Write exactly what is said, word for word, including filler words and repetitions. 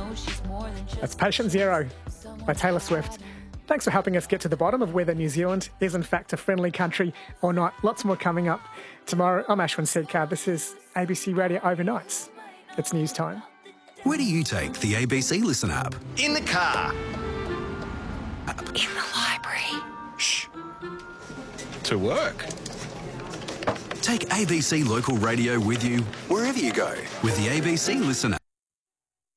That's Patient Zero by Taylor Swift. Thanks for helping us get to the bottom of whether New Zealand is in fact a friendly country or not. Lots more coming up tomorrow. I'm Ashwin Sedkar. This is A B C Radio Overnights. It's news time. Where do you take the A B C Listen app? In the car. In the library. Shh. To work. Take A B C Local Radio with you wherever you go with the A B C Listen app.